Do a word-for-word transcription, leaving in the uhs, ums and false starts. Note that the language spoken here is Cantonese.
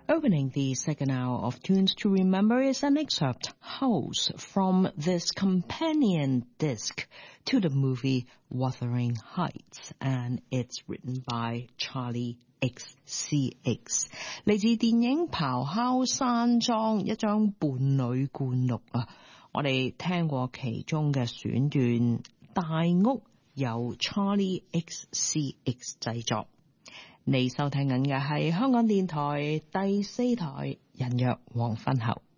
Opening the second hour of Tunes to Remember is an excerpt, House, from this companion disc to the movie Wuthering Heights, and it's written by Charlie X C X. 嚟自電影咆哮山莊一張伴侶灌錄啊，我哋聽過其中嘅選段，大屋由 Charlie X C X 製作。你收聽緊嘅係香港電台第四台人約黃昏後。